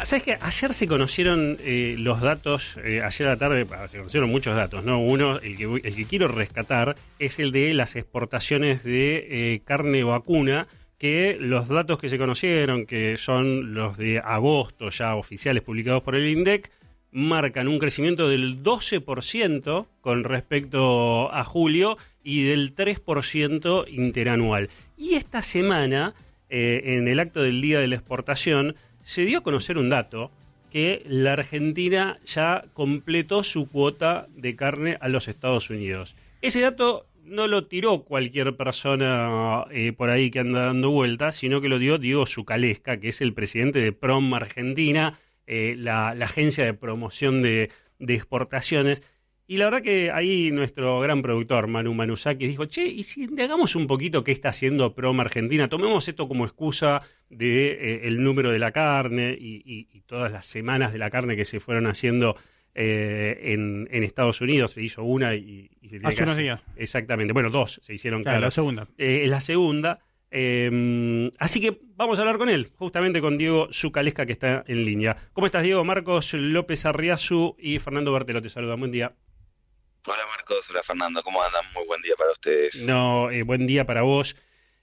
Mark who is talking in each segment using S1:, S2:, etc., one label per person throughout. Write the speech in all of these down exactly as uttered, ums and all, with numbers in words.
S1: ¿Sabes qué? Ayer se conocieron eh, los datos, eh, ayer a la tarde se conocieron muchos datos, ¿no? Uno, el que, el que quiero rescatar, es el de las exportaciones de eh, carne vacuna, que los datos que se conocieron, que son los de agosto ya oficiales publicados por el INDEC, marcan un crecimiento del doce por ciento con respecto a julio y del tres por ciento interanual. Y esta semana, eh, en el acto del Día de la Exportación, se dio a conocer un dato, que la Argentina ya completó su cuota de carne a los Estados Unidos. Ese dato no lo tiró cualquier persona eh, por ahí que anda dando vueltas, sino que lo dio Diego Zucalesca, que es el presidente de PROM Argentina, eh, la, la agencia de promoción de, de exportaciones. Y la verdad que ahí nuestro gran productor, Manu Manuzakis, dijo, che, ¿y si indagamos un poquito qué está haciendo PROM Argentina? Tomemos esto como excusa de eh, el número de la carne y, y, y todas las semanas de la carne que se fueron haciendo eh, en, en Estados Unidos. Se hizo una y... y se tiene
S2: Hace
S1: que
S2: unos
S1: hacer.
S2: días.
S1: Exactamente. Bueno, dos se hicieron,
S2: claro.
S1: claro.
S2: La segunda.
S1: Eh, la segunda. Eh, así que vamos a hablar con él, justamente con Diego Zucalesca, que está en línea. ¿Cómo estás, Diego? Marcos López Arriazu y Fernando Bertelo te saludan. Buen día.
S3: Hola Marcos, hola Fernando, ¿cómo andan? Muy buen día para ustedes.
S1: No, eh, buen día para vos.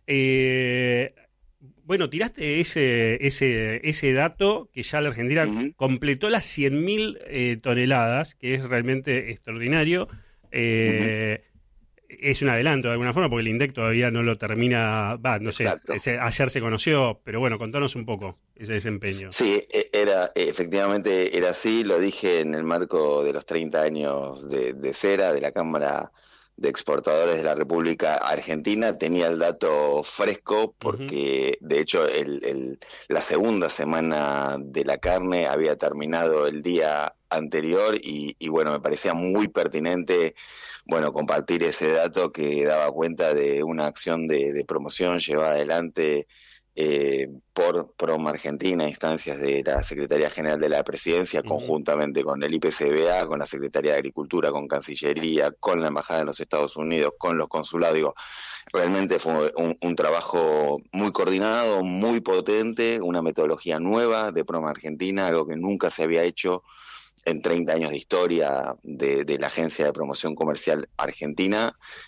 S1: Eh, bueno, tiraste ese ese ese dato que ya la Argentina uh-huh. completó las cien mil eh, toneladas, que es realmente extraordinario. Eh, uh-huh. Es un adelanto de alguna forma, porque el INDEC todavía no lo termina, va, no Exacto. sé, ese, ayer se conoció, pero bueno, contanos un poco ese desempeño.
S3: Sí, era efectivamente era así, lo dije en el marco de los treinta años de, de CERA, de la Cámara de Exportadores de la República Argentina. Tenía el dato fresco porque, uh-huh. de hecho, el, el, la segunda semana de la carne había terminado el día anterior y, y bueno, me parecía muy pertinente, bueno, compartir ese dato que daba cuenta de una acción de, de promoción llevada adelante eh, por PROM Argentina, instancias de la Secretaría General de la Presidencia, uh-huh. conjuntamente con el I P C B A, con la Secretaría de Agricultura, con Cancillería, con la Embajada de los Estados Unidos, con los consulados. Digo, realmente fue un, un trabajo muy coordinado, muy potente, una metodología nueva de PROM Argentina, algo que nunca se había hecho en treinta años de historia de, de la Agencia de Promoción Comercial Argentina,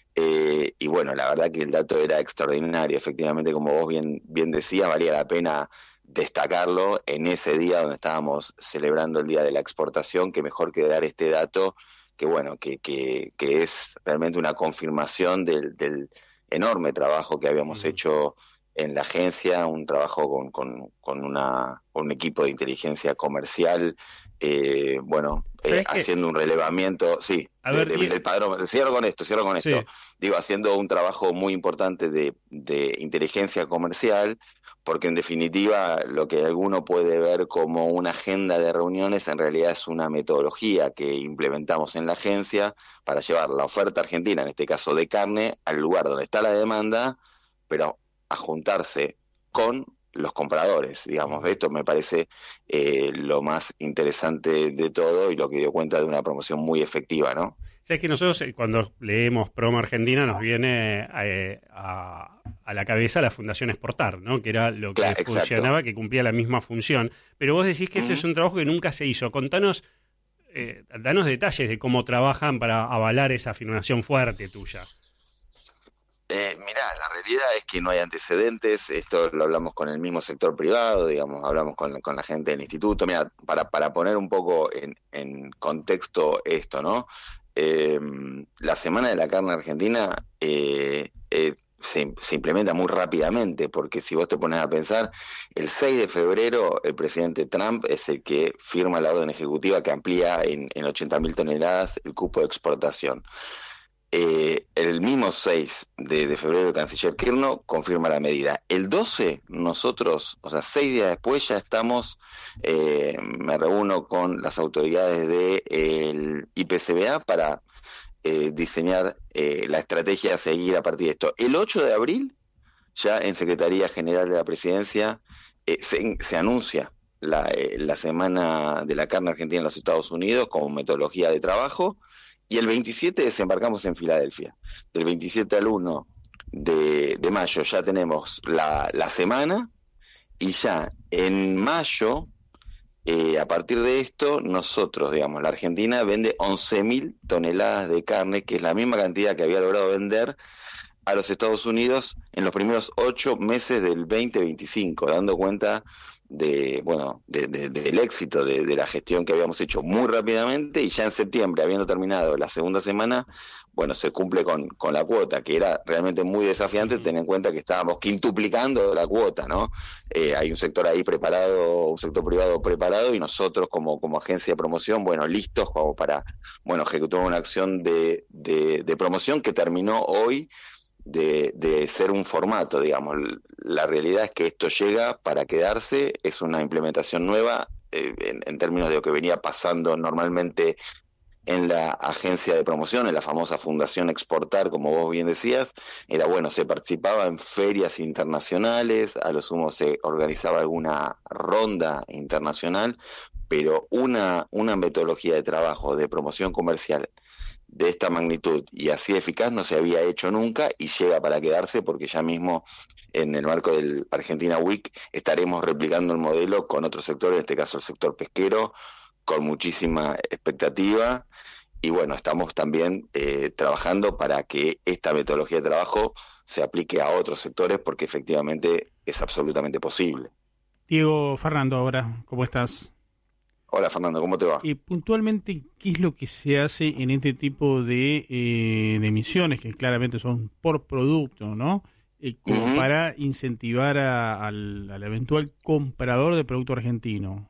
S3: eh, y bueno, la verdad que el dato era extraordinario. Efectivamente, como vos bien, bien decías, valía la pena destacarlo en ese día donde estábamos celebrando el Día de la Exportación, que mejor que dar este dato, que bueno, que, que, que es realmente una confirmación del, del enorme trabajo que habíamos mm. hecho en la agencia, un trabajo con, con, con una, un equipo de inteligencia comercial, eh, bueno, eh, haciendo un relevamiento, sí,
S1: a
S3: de,
S1: ver,
S3: de, del padrón. Cierro con esto, cierro con
S1: sí.
S3: esto. Digo, haciendo un trabajo muy importante de, de inteligencia comercial, porque en definitiva lo que alguno puede ver como una agenda de reuniones en realidad es una metodología que implementamos en la agencia para llevar la oferta argentina, en este caso de carne, al lugar donde está la demanda, pero a juntarse con los compradores, digamos. Esto me parece eh, lo más interesante de todo y lo que dio cuenta de una promoción muy efectiva, ¿no?
S1: Sabes que nosotros cuando leemos PROM Argentina nos viene eh, a, a la cabeza la Fundación Exportar, ¿no? Que era lo que claro, funcionaba, exacto. que cumplía la misma función. Pero vos decís que uh-huh. este es un trabajo que nunca se hizo. Contanos, eh, danos detalles de cómo trabajan para avalar esa afirmación fuerte tuya.
S3: Eh, mirá, la realidad es que no hay antecedentes. Esto lo hablamos con el mismo sector privado, digamos, hablamos con, con la gente del instituto. Mira, para, para poner un poco en, en contexto esto, ¿no? Eh, la Semana de la Carne Argentina eh, eh, se, se implementa muy rápidamente, porque si vos te pones a pensar, el seis de febrero el presidente Trump es el que firma la orden ejecutiva que amplía en, en ochenta mil toneladas el cupo de exportación. Eh, el mismo seis de, de febrero el canciller Kirchner confirma la medida. El doce nosotros, o sea, seis días después ya estamos, eh, me reúno con las autoridades del I P C B A para eh, diseñar eh, la estrategia a seguir a partir de esto. El ocho de abril, ya en Secretaría General de la Presidencia, eh, se, se anuncia la, eh, la Semana de la Carne Argentina en los Estados Unidos como metodología de trabajo. Y el veintisiete desembarcamos en Filadelfia. Del veintisiete al uno de, de mayo ya tenemos la, la semana, y ya en mayo Eh, a partir de esto, nosotros, digamos, la Argentina vende once mil toneladas de carne, que es la misma cantidad que había logrado vender a los Estados Unidos en los primeros ocho meses del veinte veinticinco, dando cuenta de, bueno, de, de, del éxito de, de la gestión que habíamos hecho muy rápidamente, y ya en septiembre, habiendo terminado la segunda semana, bueno, se cumple con, con la cuota, que era realmente muy desafiante, tener en cuenta que estábamos quintuplicando la cuota, ¿no? Eh, hay un sector ahí preparado, un sector privado preparado, y nosotros como, como agencia de promoción, bueno, listos como para, bueno, ejecutar una acción de, de, de promoción que terminó hoy de, de ser un formato, digamos. La realidad es que esto llega para quedarse, es una implementación nueva eh, en, en términos de lo que venía pasando normalmente en la agencia de promoción, en la famosa Fundación Exportar, como vos bien decías. Era bueno, se participaba en ferias internacionales, a lo sumo se organizaba alguna ronda internacional, pero una, una metodología de trabajo de promoción comercial de esta magnitud y así eficaz no se había hecho nunca, y llega para quedarse, porque ya mismo en el marco del Argentina Week estaremos replicando el modelo con otro sector, en este caso el sector pesquero, con muchísima expectativa. Y bueno, estamos también eh, trabajando para que esta metodología de trabajo se aplique a otros sectores, porque efectivamente es absolutamente posible.
S2: Diego, Fernando, ahora, ¿cómo estás?
S3: Hola Fernando, ¿cómo te va?
S2: Y puntualmente, ¿qué es lo que se hace en este tipo de, eh, de emisiones, que claramente son por producto, ¿no? Eh, como uh-huh. para incentivar a, al, al eventual comprador de producto argentino.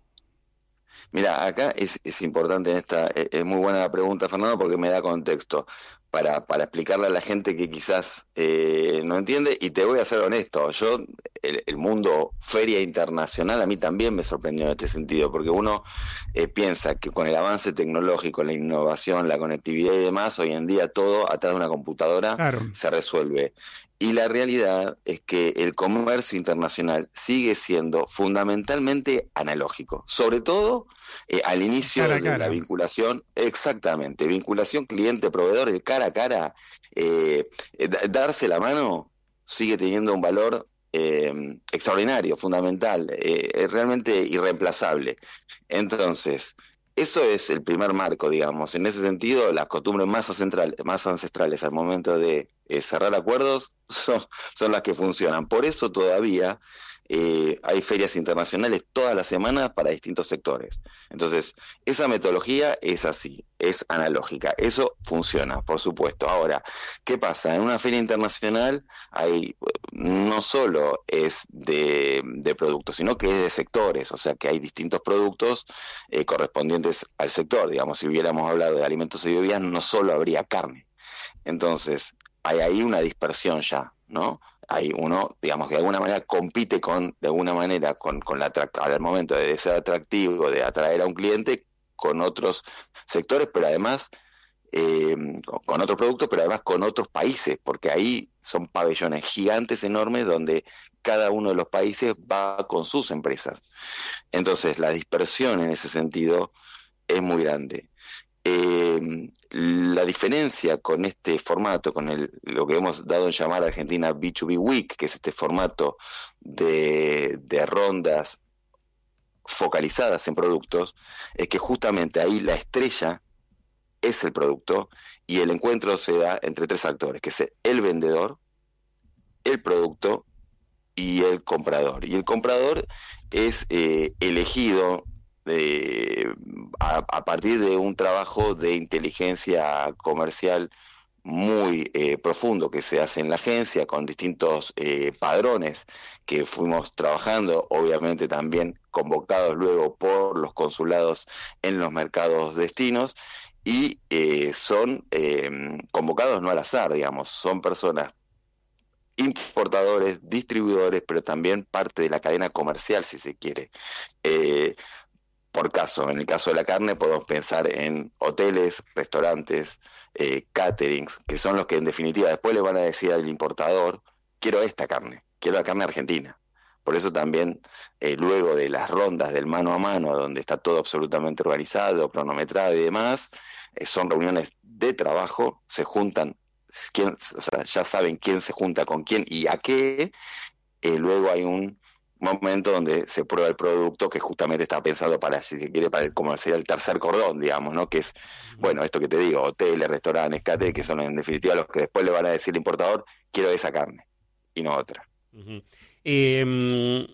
S3: Mira, acá es, es importante en esta, es, es muy buena la pregunta, Fernando, porque me da contexto para, para explicarle a la gente que quizás eh, no entiende, y te voy a ser honesto, yo, el, el mundo feria internacional a mí también me sorprendió en este sentido, porque uno eh, piensa que con el avance tecnológico, la innovación, la conectividad y demás, hoy en día todo atrás de una computadora
S2: claro.
S3: se resuelve. Y la realidad es que el comercio internacional sigue siendo fundamentalmente analógico, sobre todo eh, al inicio cara, de cara. la vinculación, exactamente, vinculación cliente-proveedor, el cara a cara, eh, eh, darse la mano sigue teniendo un valor eh, extraordinario, fundamental, eh, realmente irreemplazable. Entonces, eso es el primer marco, digamos. En ese sentido, las costumbres más, ancestral, más ancestrales al momento de eh, cerrar acuerdos son, son las que funcionan. Por eso todavía eh, hay ferias internacionales todas las semanas para distintos sectores. Entonces, esa metodología es así, es analógica. Eso funciona, por supuesto. Ahora, ¿qué pasa? En una feria internacional hay, no solo es de, de productos, sino que es de sectores, o sea que hay distintos productos eh, correspondientes al sector. Digamos, si hubiéramos hablado de alimentos y bebidas, no solo habría carne. Entonces, hay ahí una dispersión ya, ¿no? Hay uno, digamos, que de alguna manera compite con, de alguna manera, con, con la al momento de ser atractivo, de atraer a un cliente, con otros sectores, pero además eh, con, con otros productos, pero además con otros países, porque ahí son pabellones gigantes, enormes, donde cada uno de los países va con sus empresas. Entonces, la dispersión en ese sentido es muy grande. Eh, la diferencia con este formato, con el, lo que hemos dado en llamar Argentina B dos B Week, que es este formato de, de rondas focalizadas en productos, es que justamente ahí la estrella es el producto, y el encuentro se da entre tres actores, que es el vendedor, el producto y el comprador. Y el comprador es eh, elegido Eh, a, a partir de un trabajo de inteligencia comercial muy eh, profundo que se hace en la agencia, con distintos eh, padrones que fuimos trabajando, obviamente también convocados luego por los consulados en los mercados destinos, y eh, son eh, convocados no al azar, digamos, son personas, importadores, distribuidores, pero también parte de la cadena comercial, si se quiere. Eh, Por caso, en el caso de la carne podemos pensar en hoteles, restaurantes, eh, caterings, que son los que en definitiva después le van a decir al importador, quiero esta carne, quiero la carne argentina. Por eso también, eh, luego de las rondas del mano a mano, donde está todo absolutamente organizado, cronometrado y demás, eh, son reuniones de trabajo, se juntan, quién, o sea, ya saben quién se junta con quién y a qué, eh, luego hay un momento donde se prueba el producto que justamente está pensado para, si se quiere, para el, como sería el tercer cordón, digamos, ¿no? Que es, bueno, esto que te digo, hoteles, restaurantes, catering, que son en definitiva los que después le van a decir al importador, quiero esa carne y no otra.
S1: Uh-huh. eh,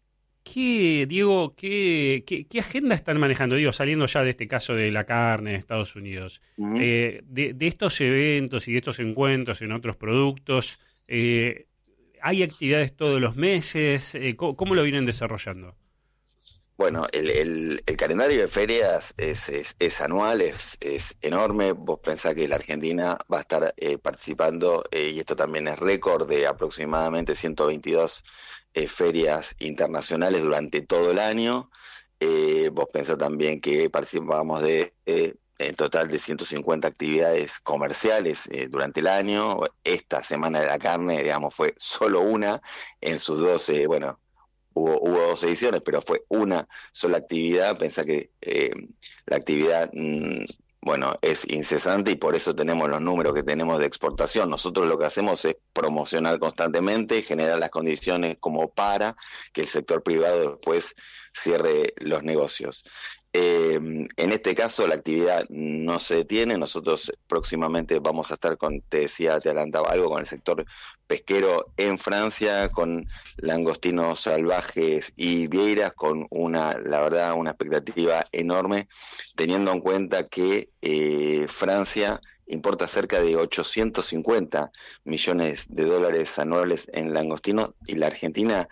S1: ¿Qué, Diego, qué, qué, qué agenda están manejando? Digo, saliendo ya de este caso de la carne de Estados Unidos,
S3: Uh-huh.
S1: eh, de, de estos eventos y de estos encuentros en otros productos, eh, ¿hay actividades todos los meses? Eh, ¿cómo, ¿Cómo lo vienen desarrollando?
S3: Bueno, el, el, el calendario de ferias es, es, es anual, es, es enorme. Vos pensás que la Argentina va a estar eh, participando, eh, y esto también es récord, de aproximadamente ciento veintidós eh, ferias internacionales durante todo el año. Eh, vos pensás también que participamos de, eh, en total, de ciento cincuenta actividades comerciales eh, durante el año. Esta Semana de la Carne, digamos, fue solo una en sus doce, bueno, Hubo, hubo dos ediciones, pero fue una sola actividad. Pensá que eh, la actividad, mmm, bueno, es incesante y por eso tenemos los números que tenemos de exportación. Nosotros lo que hacemos es promocionar constantemente, generar las condiciones como para que el sector privado después cierre los negocios. Eh, en este caso la actividad no se detiene. Nosotros próximamente vamos a estar con, te decía, te adelantaba algo, con el sector pesquero en Francia, con langostinos salvajes y vieiras, con una, la verdad, una expectativa enorme, teniendo en cuenta que eh, Francia importa cerca de ochocientos cincuenta millones de dólares anuales en langostino y la Argentina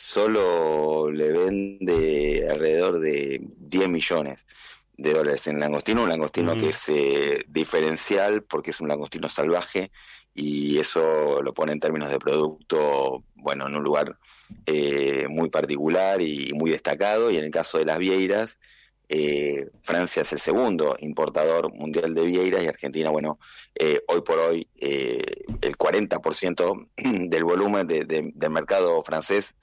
S3: solo le vende alrededor de diez millones de dólares en langostino, un langostino uh-huh. que es eh, diferencial porque es un langostino salvaje y eso lo pone en términos de producto, bueno, en un lugar eh, muy particular y muy destacado. Y en el caso de las vieiras, Eh, Francia es el segundo importador mundial de vieiras y Argentina, bueno, eh, hoy por hoy eh, el cuarenta por ciento del volumen de, de, del mercado francés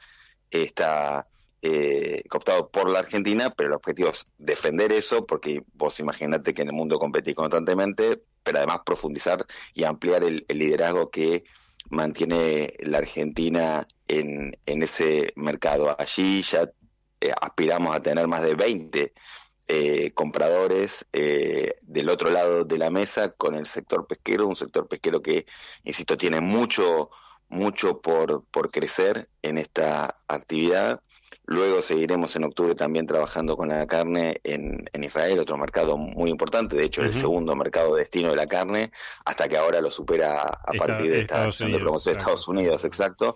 S3: está eh, cooptado por la Argentina, pero el objetivo es defender eso, porque vos imaginate que en el mundo competís constantemente, pero además profundizar y ampliar el, el liderazgo que mantiene la Argentina en, en ese mercado. Allí ya eh, aspiramos a tener más de veinte Eh, compradores eh, del otro lado de la mesa con el sector pesquero, un sector pesquero que, insisto, tiene mucho, mucho por, por crecer en esta actividad. Luego seguiremos en octubre también trabajando con la carne en, en Israel, otro mercado muy importante, de hecho uh-huh. el segundo mercado destino de la carne, hasta que ahora lo supera a Está, partir de esta acción de promoción de Estados Unidos, exacto.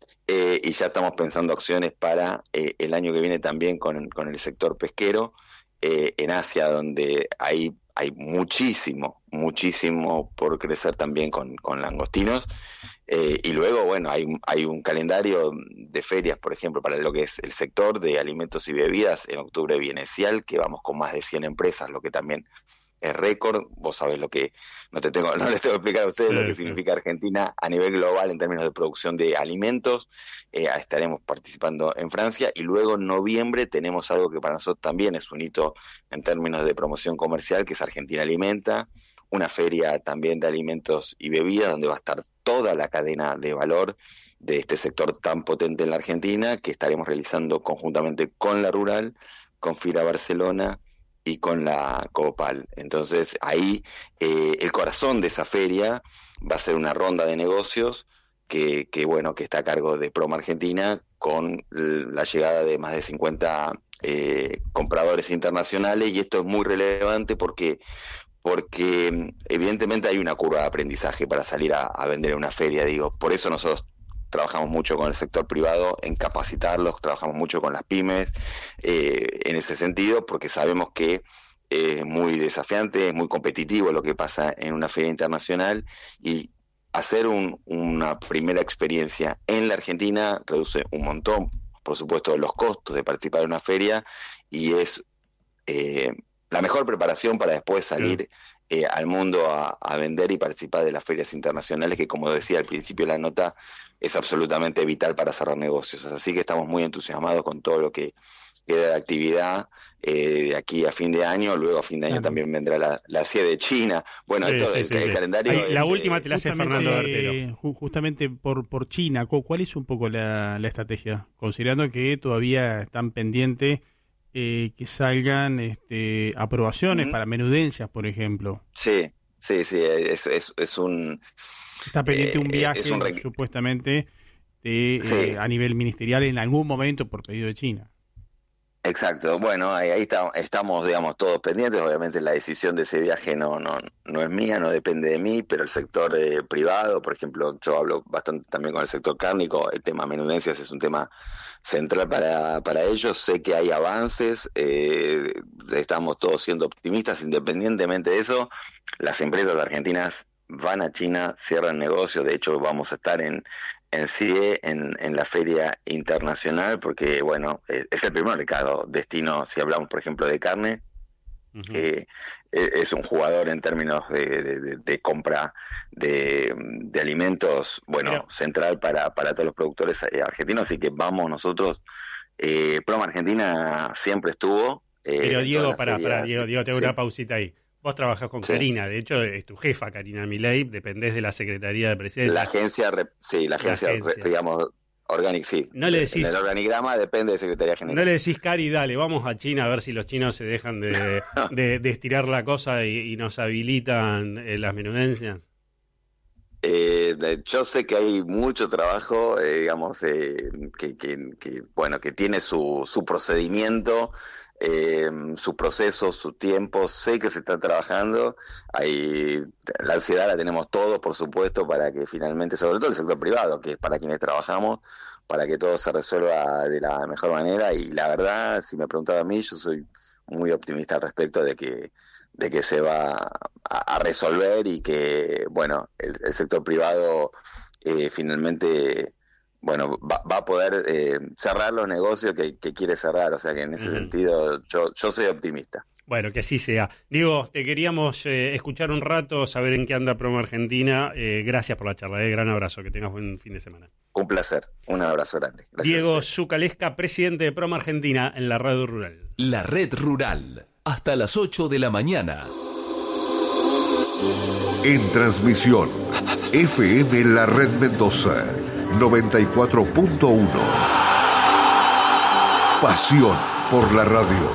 S3: Eh, y ya estamos pensando acciones para eh, el año que viene también con, con el sector pesquero. Eh, en Asia, donde hay, hay muchísimo, muchísimo por crecer también con, con langostinos. Eh, y luego, bueno, hay, hay un calendario de ferias, por ejemplo, para lo que es el sector de alimentos y bebidas. En octubre viene Cial, que vamos con más de cien empresas, lo que también es récord. Vos sabés lo que, no te tengo, no les tengo que explicar a ustedes sí, lo que sí. significa Argentina a nivel global en términos de producción de alimentos. Eh, estaremos participando en Francia y luego en noviembre tenemos algo que para nosotros también es un hito en términos de promoción comercial, que es Argentina Alimenta, una feria también de alimentos y bebidas donde va a estar toda la cadena de valor de este sector tan potente en la Argentina, que estaremos realizando conjuntamente con la Rural, con Fira Barcelona y con la Copal. Entonces ahí eh, el corazón de esa feria va a ser una ronda de negocios que, que bueno, que está a cargo de Proma Argentina, con la llegada de más de cincuenta eh, compradores internacionales, y esto es muy relevante porque porque evidentemente hay una curva de aprendizaje para salir a, a vender en una feria, digo, por eso nosotros trabajamos mucho con el sector privado en capacitarlos, trabajamos mucho con las pymes eh, en ese sentido, porque sabemos que es muy desafiante, es muy competitivo lo que pasa en una feria internacional, y hacer un, una primera experiencia en la Argentina reduce un montón, por supuesto, los costos de participar en una feria, y es eh, la mejor preparación para después salir eh, al mundo a, a vender y participar de las ferias internacionales, que, como decía al principio de la nota, es absolutamente vital para cerrar negocios. Así que estamos muy entusiasmados con todo lo que queda de actividad eh, de aquí a fin de año, luego a fin de año
S2: claro.
S3: también vendrá la, la C I E de China. Bueno,
S1: Sí,
S3: esto,
S1: sí,
S3: el,
S1: sí,
S3: el
S1: sí.
S3: calendario...
S1: Ahí,
S3: es,
S1: la última te la hace
S2: Justamente,
S1: Fernando Bertero.
S2: ju- Justamente por, por China, cu- ¿cuál es un poco la, la estrategia? Considerando que todavía están pendientes eh, que salgan este, aprobaciones
S3: Ujú.
S2: para menudencias, por ejemplo.
S3: Sí, sí, sí, es, es, es un...
S2: Está pendiente
S3: eh,
S2: un viaje,
S3: es un requ-
S2: supuestamente, de,
S3: Sí.
S2: eh, a nivel ministerial en algún momento por pedido de China.
S3: Exacto, bueno, ahí, ahí está- estamos, digamos, todos pendientes. Obviamente la decisión de ese viaje no, no, no es mía, no depende de mí, pero el sector eh, privado, por ejemplo, yo hablo bastante también con el sector cárnico, el tema menudencias es un tema central para, para ellos. Sé que hay avances, eh, estamos todos siendo optimistas. Independientemente de eso, las empresas argentinas van a China, cierran negocios. De hecho, vamos a estar en en C I E, en, en la feria internacional, porque bueno, es, es el primer mercado destino, si hablamos por ejemplo de carne,
S1: Ujú.
S3: eh, es, es un jugador en términos de, de, de, de compra de, de alimentos, bueno,
S1: Pero-
S3: central para, para todos los productores eh, argentinos, así que vamos nosotros, eh, Proma Argentina siempre estuvo. eh,
S1: Pero
S3: en
S1: Diego,
S3: todas las
S1: pará, pará,
S3: ferias,
S1: Diego, Diego, te hago
S3: sí.
S1: una pausita ahí. Vos trabajás con
S3: Sí.
S1: Karina, de hecho es tu jefa Karina Milei, dependés de la Secretaría de Presidencia.
S3: La agencia, rep- sí, la
S1: La
S3: agencia, re-
S1: agencia.
S3: digamos, organic, sí.
S1: No le decís-
S3: En el organigrama depende de Secretaría General.
S1: No le decís, Cari, dale, vamos a China a ver si los chinos se dejan de, de, de estirar la cosa y, y nos habilitan eh, las menudencias.
S3: Eh, de- yo sé que hay mucho trabajo, eh, digamos, eh, que, que, que, bueno, que tiene su, su procedimiento, eh, su proceso, su tiempo. Sé que se está trabajando. Hay, la ansiedad la tenemos todos, por supuesto, para que finalmente, sobre todo el sector privado, que es para quienes trabajamos, para que todo se resuelva de la mejor manera. Y la verdad, si me preguntaba a mí, yo soy muy optimista al respecto de que de que se va a, a resolver y que, bueno, el, el sector privado eh, finalmente, bueno, va, va a poder eh, cerrar los negocios que, que quiere cerrar. O sea que en ese
S1: Ujú.
S3: sentido yo, yo soy optimista.
S1: Bueno, que así sea. Diego, te queríamos eh, escuchar un rato, saber en qué anda Proma Argentina. Eh, gracias por la charla, eh, gran abrazo, que tengas buen fin de semana.
S3: Un placer, un abrazo grande. Gracias a
S1: Diego
S3: ustedes.
S1: Zucalesca, presidente de Proma Argentina en la Radio Rural.
S4: La Red Rural, hasta las ocho de la mañana.
S5: En transmisión, F M La Red Mendoza, noventa y cuatro punto uno. Pasión por la radio.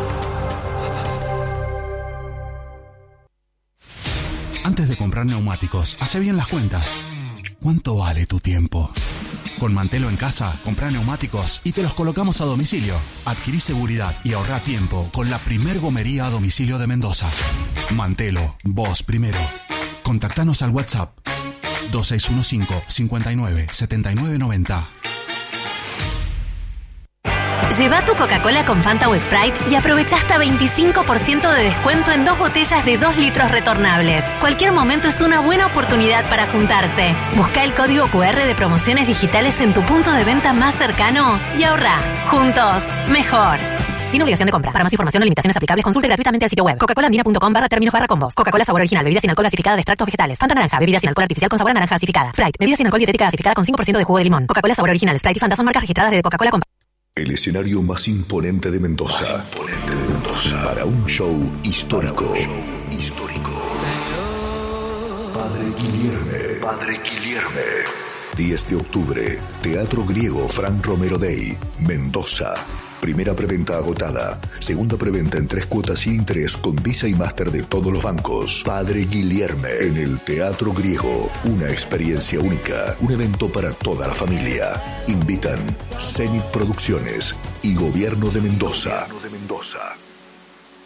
S6: Antes de comprar neumáticos, hace bien las cuentas. ¿Cuánto vale tu tiempo? Con Mantelo en casa, comprá neumáticos y te los colocamos a domicilio. Adquirí seguridad y ahorrá tiempo con la primer gomería a domicilio de Mendoza. Mantelo, vos primero. Contactanos al WhatsApp dos seis uno cinco, cinco nueve, siete nueve nueve cero.
S7: Lleva tu Coca-Cola con Fanta o Sprite y aprovecha hasta veinticinco por ciento de descuento en dos botellas de dos litros retornables. Cualquier momento es una buena oportunidad para juntarse. Busca el código cu erre de promociones digitales en tu punto de venta más cercano y ahorra. Juntos, mejor. Sin obligación de compra. Para más información o limitaciones aplicables, consulte gratuitamente el sitio web coca-cola-andina.com barra términos barra combos. Coca-Cola sabor original, bebida sin alcohol gasificada de extractos vegetales. Fanta naranja, bebida sin alcohol artificial con sabor a naranja gasificada. Sprite, bebida sin alcohol dietética gasificada con cinco por ciento de jugo de limón. Coca-Cola sabor original, Sprite y Fanta son marcas registradas de Coca-Cola con...
S5: El escenario más imponente de Mendoza. Más imponente de Mendoza. Para un show histórico. Para un show histórico. Padre Guillerme. Padre Guillerme. diez de octubre. Teatro Griego Fran Romero Day. Mendoza. Primera preventa agotada. Segunda preventa en tres cuotas sin interés con Visa y Master de todos los bancos. Padre Guillerme en el Teatro Griego. Una experiencia única. Un evento para toda la familia. Invitan Zenit Producciones y Gobierno de Mendoza. Gobierno de Mendoza.